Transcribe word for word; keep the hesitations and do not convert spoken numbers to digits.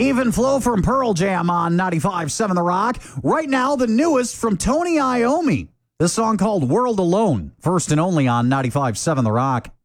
Even Flow from Pearl Jam on ninety-five point seven The Rock. Right now, the newest from Tony Iommi. This song called World Alone. First and only on ninety-five point seven The Rock.